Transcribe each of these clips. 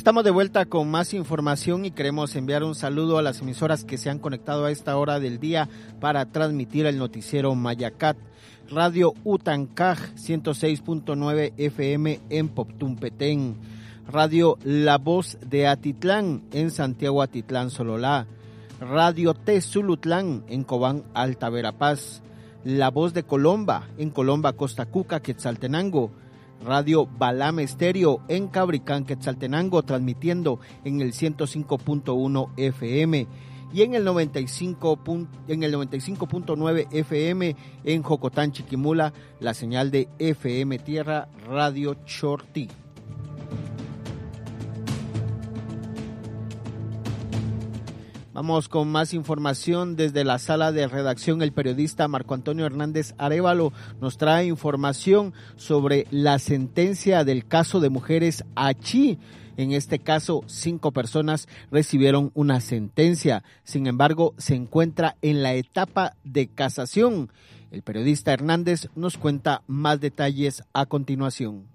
Estamos de vuelta con más información y queremos enviar un saludo a las emisoras que se han conectado a esta hora del día para transmitir el noticiero Mayacat. Radio Utancaj 106.9 FM en Poptún Petén. Radio La Voz de Atitlán en Santiago Atitlán Sololá. Radio Tezulutlán en Cobán Alta Verapaz. La Voz de Colomba en Colomba Costa Cuca Quetzaltenango. Radio Balam Estéreo en Cabricán, Quetzaltenango, transmitiendo en el 105.1 FM y en el 95.9 FM en Jocotán, Chiquimula, la señal de FM Tierra Radio Chortí. Vamos con más información desde la sala de redacción. El periodista Marco Antonio Hernández Arévalo nos trae información sobre la sentencia del caso de mujeres Achí. En este caso, 5 personas recibieron una sentencia. Sin embargo, se encuentra en la etapa de casación. El periodista Hernández nos cuenta más detalles a continuación.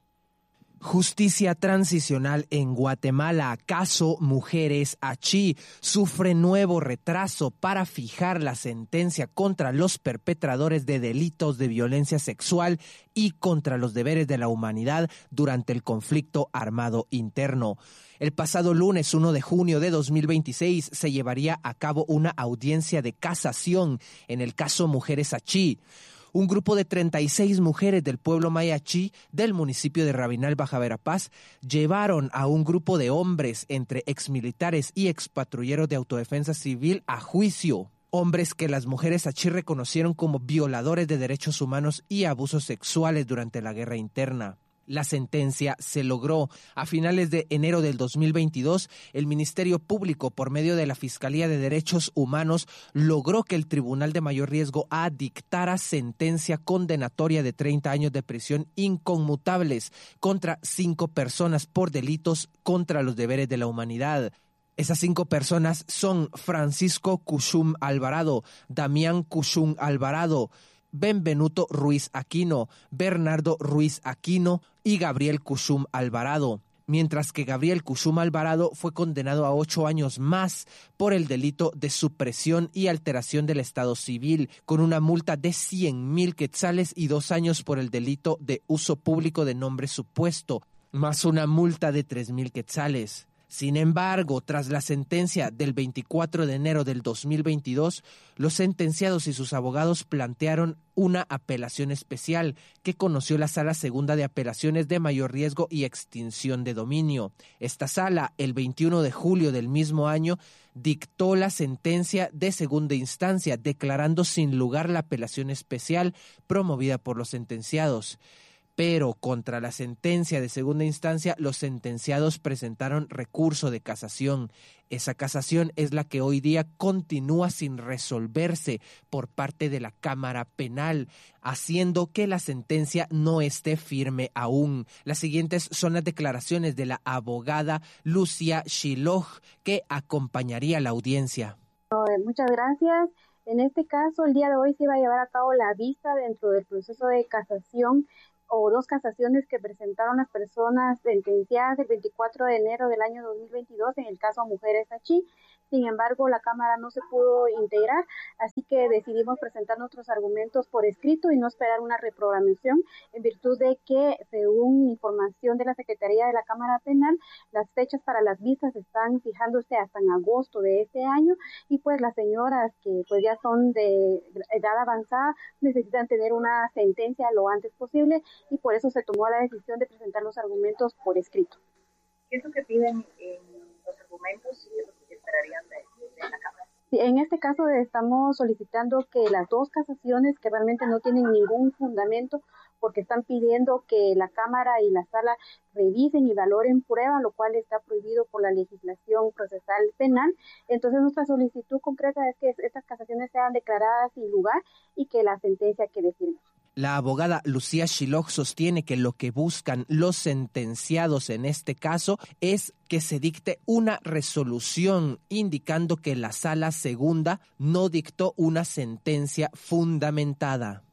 Justicia transicional en Guatemala, caso Mujeres Achí, sufre nuevo retraso para fijar la sentencia contra los perpetradores de delitos de violencia sexual y contra los deberes de la humanidad durante el conflicto armado interno. El pasado lunes 1 de junio de 2026 se llevaría a cabo una audiencia de casación en el caso Mujeres Achí. Un grupo de 36 mujeres del pueblo maya Achí del municipio de Rabinal, Baja Verapaz, llevaron a un grupo de hombres entre exmilitares y expatrulleros de autodefensa civil a juicio. Hombres que las mujeres Achí reconocieron como violadores de derechos humanos y abusos sexuales durante la guerra interna. La sentencia se logró. A finales de enero del 2022, el Ministerio Público, por medio de la Fiscalía de Derechos Humanos, logró que el Tribunal de Mayor Riesgo A dictara sentencia condenatoria de 30 años de prisión inconmutables contra 5 personas por delitos contra los deberes de la humanidad. Esas 5 personas son Francisco Cushum Alvarado, Damián Cushum Alvarado, Benvenuto Ruiz Aquino, Bernardo Ruiz Aquino y Gabriel Cushum Alvarado, mientras que Gabriel Cushum Alvarado fue condenado a 8 años más por el delito de supresión y alteración del estado civil, con una multa de 100,000 quetzales y 2 años por el delito de uso público de nombre supuesto, más una multa de 3,000 quetzales. Sin embargo, tras la sentencia del 24 de enero del 2022, los sentenciados y sus abogados plantearon una apelación especial que conoció la Sala Segunda de Apelaciones de Mayor Riesgo y Extinción de Dominio. Esta sala, el 21 de julio del mismo año, dictó la sentencia de segunda instancia, declarando sin lugar la apelación especial promovida por los sentenciados. Pero contra la sentencia de segunda instancia, los sentenciados presentaron recurso de casación. Esa casación es la que hoy día continúa sin resolverse por parte de la Cámara Penal, haciendo que la sentencia no esté firme aún. Las siguientes son las declaraciones de la abogada Lucia Shiloh, que acompañaría la audiencia. Muchas gracias. En este caso, el día de hoy se va a llevar a cabo la vista dentro del proceso de casación o 2 casaciones que presentaron las personas sentenciadas el 24 de enero del año 2022 en el caso Mujeres Achí. Sin embargo, la Cámara no se pudo integrar, así que decidimos presentar nuestros argumentos por escrito y no esperar una reprogramación, en virtud de que, según información de la Secretaría de la Cámara Penal, las fechas para las vistas están fijándose hasta en agosto de este año, y pues las señoras que pues ya son de edad avanzada necesitan tener una sentencia lo antes posible, y por eso se tomó la decisión de presentar los argumentos por escrito. ¿Qué es lo que piden en los argumentos y qué es lo que esperarían de la Cámara? Sí, en este caso estamos solicitando que las 2 casaciones, que realmente no tienen ningún fundamento, porque están pidiendo que la Cámara y la Sala revisen y valoren prueba, lo cual está prohibido por la legislación procesal penal. Entonces nuestra solicitud concreta es que estas casaciones sean declaradas sin lugar y que la sentencia quede firme. La abogada Lucía Shiloh sostiene que lo que buscan los sentenciados en este caso es que se dicte una resolución indicando que la Sala Segunda no dictó una sentencia fundamentada.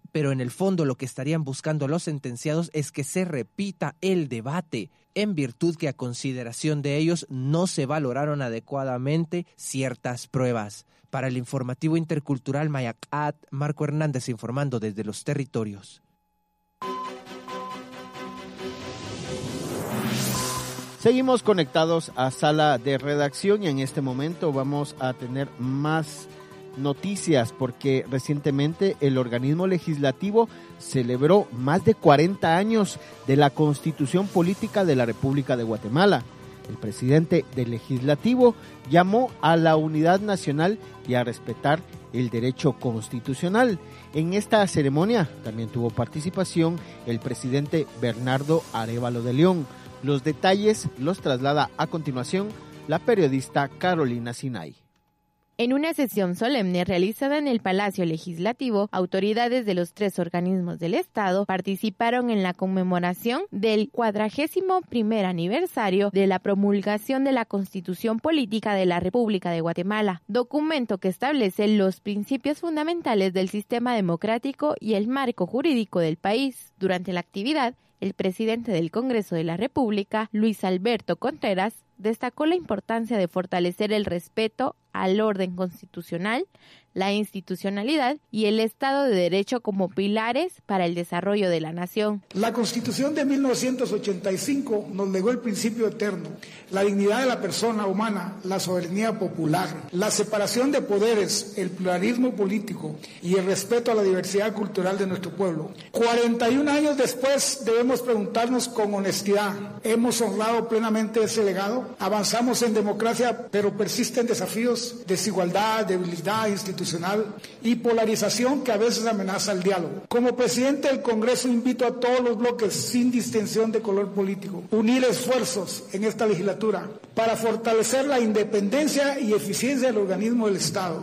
Pero en el fondo lo que estarían buscando los sentenciados es que se repita el debate, en virtud que a consideración de ellos no se valoraron adecuadamente ciertas pruebas. Para el informativo intercultural Mayacat, Marco Hernández informando desde los territorios. Seguimos conectados a sala de redacción y en este momento vamos a tener más noticias porque recientemente el organismo legislativo celebró más de 40 años de la Constitución Política de la República de Guatemala. El presidente del legislativo llamó a la unidad nacional y a respetar el derecho constitucional. En esta ceremonia también tuvo participación el presidente Bernardo Arévalo de León. Los detalles los traslada a continuación la periodista Carolina Sinay. En una sesión solemne realizada en el Palacio Legislativo, autoridades de los 3 organismos del Estado participaron en la conmemoración del 41º aniversario de la promulgación de la Constitución Política de la República de Guatemala, documento que establece los principios fundamentales del sistema democrático y el marco jurídico del país. Durante la actividad, el presidente del Congreso de la República, Luis Alberto Contreras, destacó la importancia de fortalecer el respeto al orden constitucional, la institucionalidad y el Estado de Derecho como pilares para el desarrollo de la nación. La Constitución de 1985 nos legó el principio eterno, la dignidad de la persona humana, la soberanía popular, la separación de poderes, el pluralismo político y el respeto a la diversidad cultural de nuestro pueblo. 41 años después debemos preguntarnos con honestidad, ¿hemos honrado plenamente ese legado? Avanzamos en democracia, pero persisten desafíos, desigualdad, debilidad institucional y polarización que a veces amenaza el diálogo. Como presidente del Congreso invito a todos los bloques, sin distinción de color político, unir esfuerzos en esta legislatura para fortalecer la independencia y eficiencia del organismo del Estado,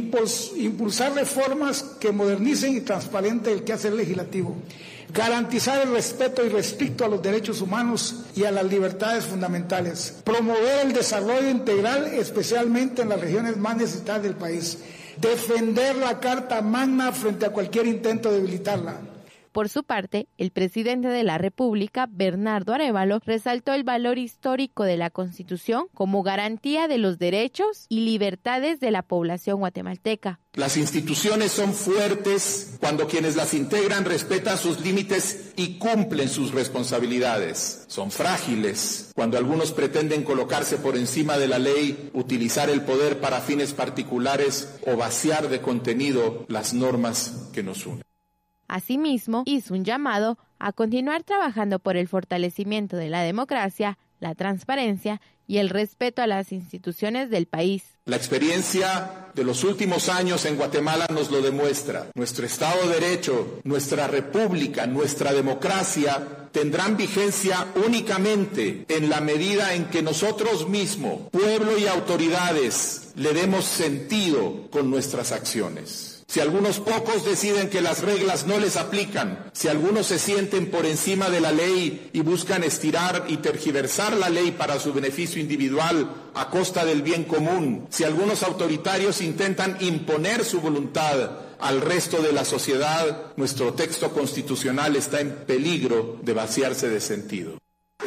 impulsar reformas que modernicen y transparenten el quehacer legislativo, garantizar el respeto irrestricto a los derechos humanos y a las libertades fundamentales, promover el desarrollo integral, especialmente en las regiones más necesitadas del país, defender la Carta Magna frente a cualquier intento de debilitarla. Por su parte, el presidente de la República, Bernardo Arévalo, resaltó el valor histórico de la Constitución como garantía de los derechos y libertades de la población guatemalteca. Las instituciones son fuertes cuando quienes las integran respetan sus límites y cumplen sus responsabilidades. Son frágiles cuando algunos pretenden colocarse por encima de la ley, utilizar el poder para fines particulares o vaciar de contenido las normas que nos unen. Asimismo, hizo un llamado a continuar trabajando por el fortalecimiento de la democracia, la transparencia y el respeto a las instituciones del país. La experiencia de los últimos años en Guatemala nos lo demuestra. Nuestro Estado de Derecho, nuestra República, nuestra democracia tendrán vigencia únicamente en la medida en que nosotros mismos, pueblo y autoridades, le demos sentido con nuestras acciones. Si algunos pocos deciden que las reglas no les aplican, si algunos se sienten por encima de la ley y buscan estirar y tergiversar la ley para su beneficio individual a costa del bien común, si algunos autoritarios intentan imponer su voluntad al resto de la sociedad, nuestro texto constitucional está en peligro de vaciarse de sentido.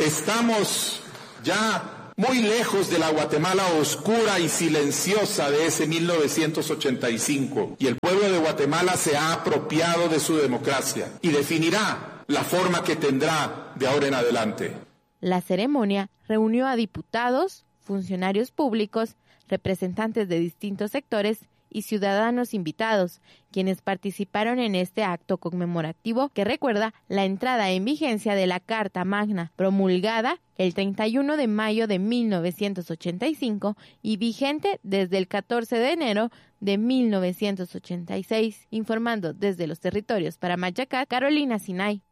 Estamos ya muy lejos de la Guatemala oscura y silenciosa de ese 1985, y el pueblo de Guatemala se ha apropiado de su democracia y definirá la forma que tendrá de ahora en adelante. La ceremonia reunió a diputados, funcionarios públicos, representantes de distintos sectores y ciudadanos invitados, quienes participaron en este acto conmemorativo que recuerda la entrada en vigencia de la Carta Magna, promulgada el 31 de mayo de 1985 y vigente desde el 14 de enero de 1986. Informando desde los territorios para Mayacat, Carolina Sinay.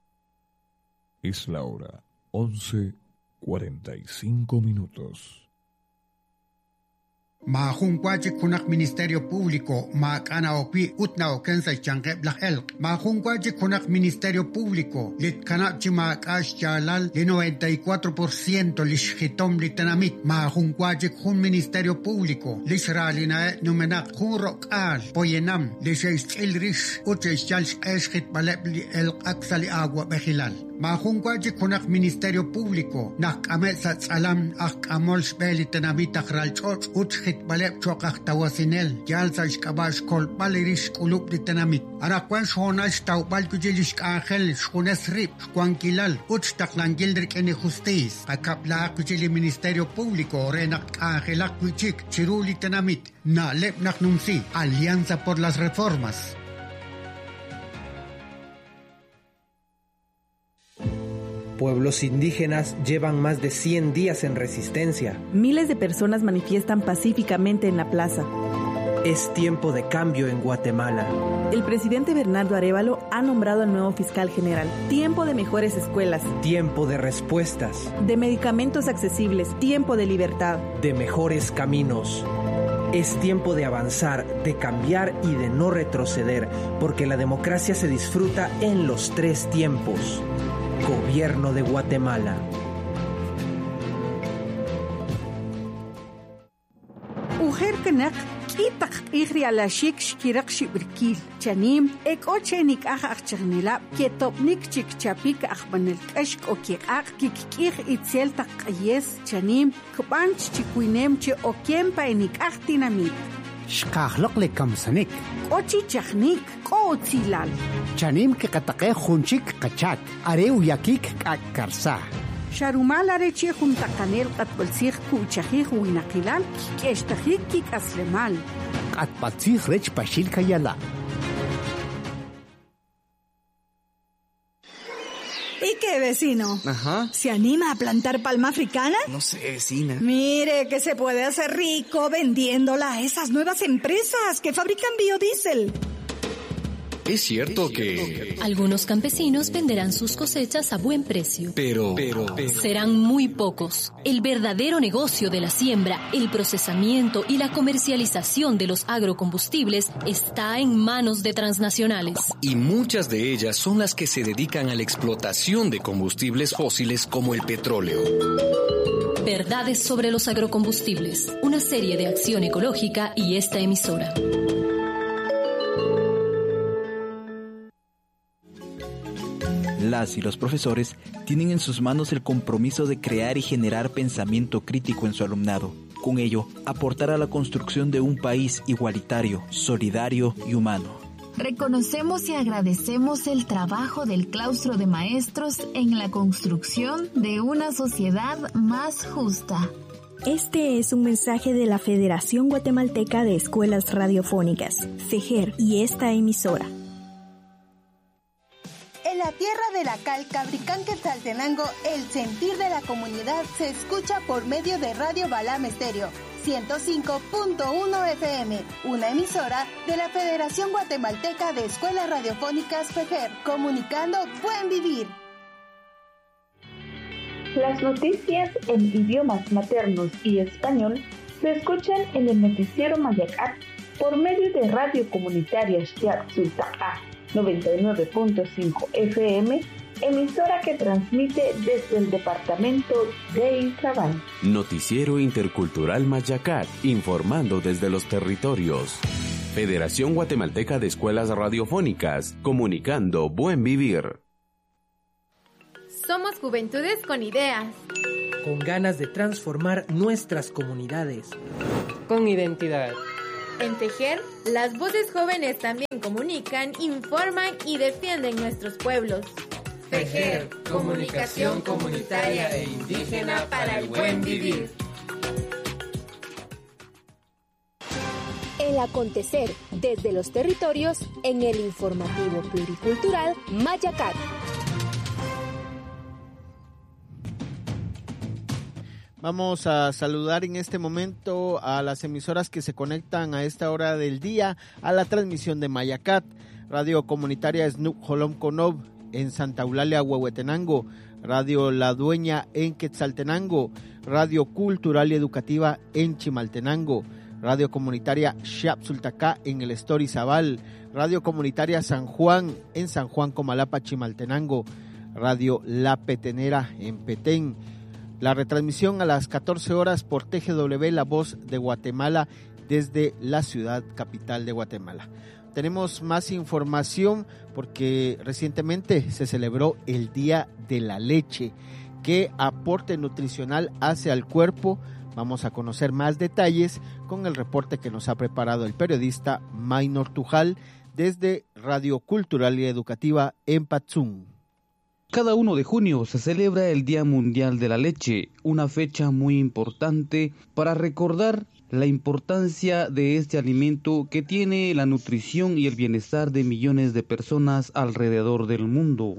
Es la hora 11:45. Ma junquachi kunak Ministerio Público, ma kana opi utna okensa chanque blahel. Ma junquachi kunak Ministerio Público, lit kanapchi ma kash chalal de 94% lishhitom litanamit. Ma junquachi kun Ministerio Público, lisralina numenak kunrok al, poyenam, lisheis ilrish, uches chals eshit balebli el aksali agua bejilal. Ma junquachi kunak Ministerio Público, nak ametsats alam ak amol shbeli tanamit akral choch, uchhit baleb chokak tawasinel, jalsash kabash kol balirish kulub di tanamit. Arakwan shonash tau balkujilish angel, shkunes rip, shkuankilal, uch taklangildrik ene justis, akapla kujili Ministerio Público, renak angelak kuchik, chiruli tanamit, na lep nak numsi, Alianza por las Reformas. Pueblos indígenas llevan más de 100 días en resistencia. Miles de personas manifiestan pacíficamente en la plaza. Es tiempo de cambio en Guatemala. El presidente Bernardo Arévalo ha nombrado al nuevo fiscal general. Tiempo de mejores escuelas. Tiempo de respuestas. De medicamentos accesibles. Tiempo de libertad. De mejores caminos. Es tiempo de avanzar, de cambiar y de no retroceder, porque la democracia se disfruta en los 3 tiempos. Gobierno de Guatemala. Ujerkenak kitak ihri ala shik shkirak shibrkil chanim ek ochenik achachnila ketopnik chikchapik achbanel kashk okik kikik itzel takayes chanim kbanch chikuinem che okempa enik achtinamit shkahlok le kamsanik ochi chachnik kotzilal chanim ke katake khunchik kachak areu yakik karsa sharumal arechi juntakanel qatbalsig kuchajij winaqilal keshtajik kikaslemal qatbalsig rech pashil kayala. ¿Y qué, vecino? Ajá. ¿Se anima a plantar palma africana? No sé, vecina. Mire que se puede hacer rico vendiéndola a esas nuevas empresas que fabrican biodiesel. Es cierto que algunos campesinos venderán sus cosechas a buen precio. Pero serán muy pocos. El verdadero negocio de la siembra, el procesamiento y la comercialización de los agrocombustibles está en manos de transnacionales. Y muchas de ellas son las que se dedican a la explotación de combustibles fósiles como el petróleo. Verdades sobre los agrocombustibles. Una serie de Acción Ecológica y esta emisora. Las y los profesores tienen en sus manos el compromiso de crear y generar pensamiento crítico en su alumnado. Con ello, aportar a la construcción de un país igualitario, solidario y humano. Reconocemos y agradecemos el trabajo del claustro de maestros en la construcción de una sociedad más justa. Este es un mensaje de la Federación Guatemalteca de Escuelas Radiofónicas, FEGER, y esta emisora. En la tierra de la cal, Cabricán, Quetzaltenango, el sentir de la comunidad se escucha por medio de Radio Balam Estéreo, 105.1 FM, una emisora de la Federación Guatemalteca de Escuelas Radiofónicas FEGER, comunicando buen vivir. Las noticias en idiomas maternos y español se escuchan en el noticiero Mayacat por medio de Radio Comunitaria Xiaxulta'a 99.5 FM, emisora que transmite desde el departamento de Izabal. Noticiero Intercultural Mayacat, informando desde los territorios. Federación Guatemalteca de Escuelas Radiofónicas, comunicando buen vivir. Somos juventudes con ideas. Con ganas de transformar nuestras comunidades. Con identidad. En FEGER, las voces jóvenes también comunican, informan y defienden nuestros pueblos. FEGER, comunicación comunitaria e indígena para el buen vivir. El acontecer desde los territorios en el informativo pluricultural Mayacat. Vamos a saludar en este momento a las emisoras que se conectan a esta hora del día a la transmisión de Mayacat, Radio Comunitaria Snup Jolom Konob en Santa Eulalia, Huehuetenango, Radio La Dueña en Quetzaltenango, Radio Cultural y Educativa en Chimaltenango, Radio Comunitaria Xiapsultacá en el Estorizabal, Radio Comunitaria San Juan en San Juan Comalapa, Chimaltenango, Radio La Petenera en Petén. La retransmisión a las 14 horas por TGW La Voz de Guatemala desde la ciudad capital de Guatemala. Tenemos más información porque recientemente se celebró el Día de la Leche. ¿Qué aporte nutricional hace al cuerpo? Vamos a conocer más detalles con el reporte que nos ha preparado el periodista Maynor Tujal desde Radio Cultural y Educativa en Patzún. Cada 1 de junio se celebra el Día Mundial de la Leche, una fecha muy importante para recordar la importancia de este alimento que tiene la nutrición y el bienestar de millones de personas alrededor del mundo.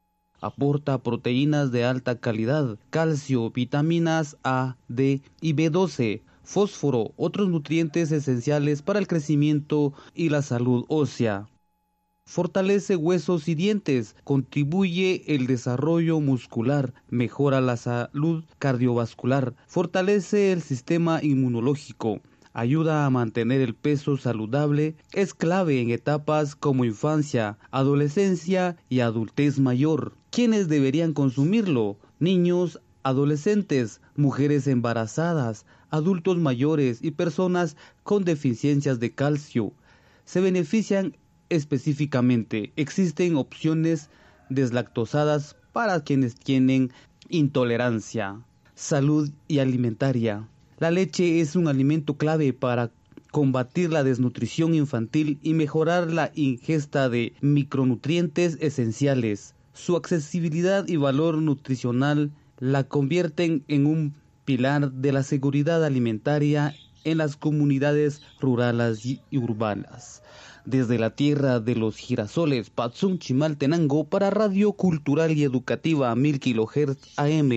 Aporta proteínas de alta calidad, calcio, vitaminas A, D y B12, fósforo, otros nutrientes esenciales para el crecimiento y la salud ósea. Fortalece huesos y dientes, contribuye el desarrollo muscular, mejora la salud cardiovascular, fortalece el sistema inmunológico, ayuda a mantener el peso saludable, es clave en etapas como infancia, adolescencia y adultez mayor. ¿Quiénes deberían consumirlo? Niños, adolescentes, mujeres embarazadas, adultos mayores y personas con deficiencias de calcio. Se benefician específicamente. Existen opciones deslactosadas para quienes tienen intolerancia. Salud y alimentaria. La leche es un alimento clave para combatir la desnutrición infantil y mejorar la ingesta de micronutrientes esenciales. Su accesibilidad y valor nutricional la convierten en un pilar de la seguridad alimentaria en las comunidades rurales y urbanas. Desde la tierra de los girasoles, Patzún, Chimaltenango, para Radio Cultural y Educativa 1000 kHz AM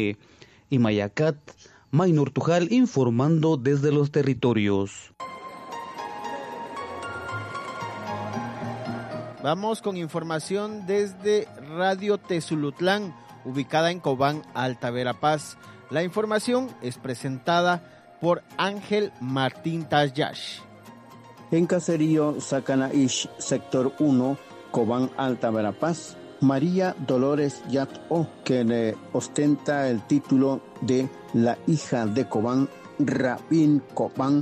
y Mayacat, Maynor Tujal informando desde los territorios. Vamos con información desde Radio Tezulutlán, ubicada en Cobán, Alta Verapaz. La información es presentada por Ángel Martín Tayash. En Caserío Sacanaish, Sector 1, Cobán, Alta Verapaz, María Dolores Yat-O, que ostenta el título de la hija de Cobán, Rabín Cobán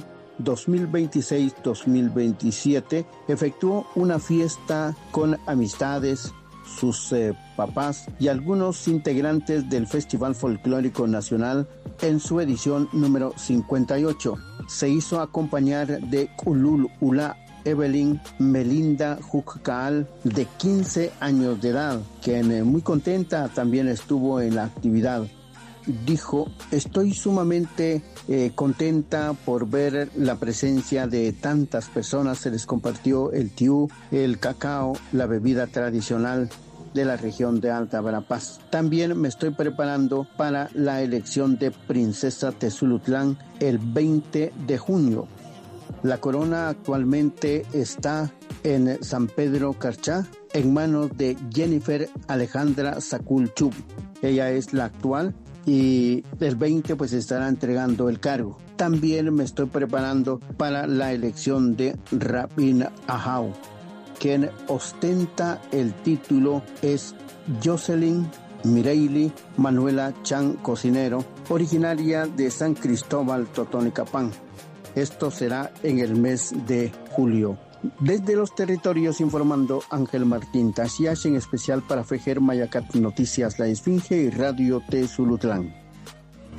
2026-2027, efectuó una fiesta con amistades, sus papás y algunos integrantes del Festival Folclórico Nacional en su edición número 58. Se hizo acompañar de Kulul Ula Evelyn Melinda Jukkaal, de 15 años de edad, quien muy contenta también estuvo en la actividad. Dijo: estoy sumamente contenta por ver la presencia de tantas personas. Se les compartió el tiú, el cacao, la bebida tradicional de la región de Alta Verapaz. También me estoy preparando para la elección de Princesa Tezulutlán el 20 de junio. La corona actualmente está en San Pedro Carchá, en manos de Jennifer Alejandra Saculchub. Ella es la actual y el 20 pues estará entregando el cargo. También me estoy preparando para la elección de Rabín Ahau. Quien ostenta el título es Jocelyn Mireili Manuela Chan Cocinero, originaria de San Cristóbal, Totonicapán. Esto será en el mes de julio. Desde los territorios informando Ángel Martín Tashiash, en especial para Fejer Mayacat Noticias La Esfinge y Radio Tezulutlán.